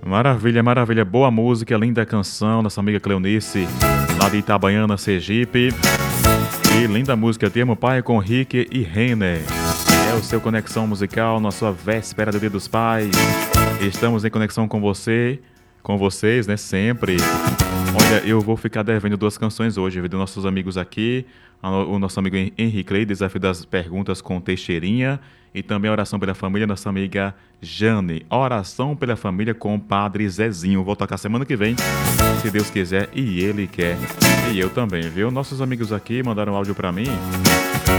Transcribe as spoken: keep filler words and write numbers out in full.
Maravilha, maravilha. Boa música, linda canção. Nossa amiga Cleonice, lá de Itabaiana, Sergipe. E linda música, Te Amo Pai, com Rick e Renner. É o seu Conexão Musical na sua véspera do Dia dos Pais. Estamos em conexão com você, com vocês, né? Sempre. Olha, eu vou ficar devendo duas canções hoje, viu, dos nossos amigos aqui. O nosso amigo Henrique Clay, Desafio das Perguntas com Teixeirinha. E também a Oração pela Família, nossa amiga Jane. Oração pela Família com o Padre Zezinho. Vou tocar semana que vem, se Deus quiser e Ele quer. E eu também, viu? Nossos amigos aqui mandaram um áudio pra mim.